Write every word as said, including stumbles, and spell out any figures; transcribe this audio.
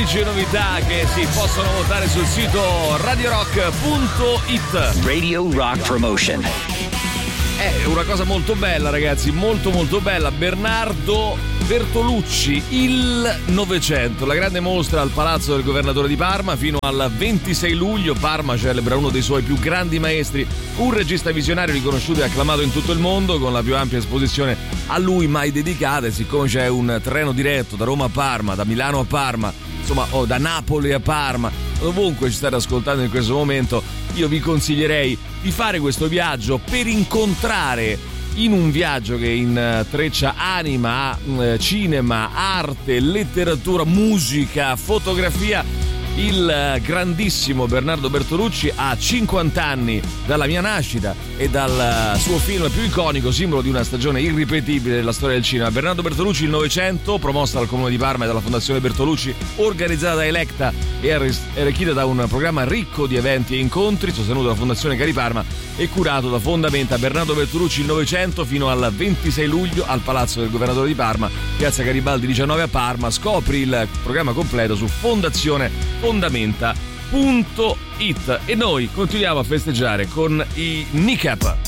classici e novità che si possono votare sul sito radio rock punto it. Radio Rock Promotion. È una cosa molto bella, ragazzi, molto molto bella. Bernardo Bertolucci, il Novecento, la grande mostra al Palazzo del Governatore di Parma fino al ventisei luglio. Parma celebra uno dei suoi più grandi maestri, un regista visionario riconosciuto e acclamato in tutto il mondo, con la più ampia esposizione a lui mai dedicata. E siccome c'è un treno diretto da Roma a Parma, da Milano a Parma, insomma, o da Napoli a Parma, ovunque ci state ascoltando in questo momento, io vi consiglierei di fare questo viaggio per incontrare, in un viaggio che intreccia anima, cinema, arte, letteratura, musica, fotografia, il grandissimo Bernardo Bertolucci a cinquanta anni dalla mia nascita e dal suo film più iconico, simbolo di una stagione irripetibile della storia del cinema. Bernardo Bertolucci, il Novecento, promossa dal Comune di Parma e dalla Fondazione Bertolucci, organizzata da Electa e arricchita da un programma ricco di eventi e incontri, sostenuto dalla Fondazione Cari Parma e curato da Fondamenta. Bernardo Bertolucci, il Novecento, fino al ventisei luglio al Palazzo del Governatore di Parma, piazza Garibaldi diciannove a Parma. Scopri il programma completo su fondazione fondamenta punto it. E noi continuiamo a festeggiare con i Kneecap.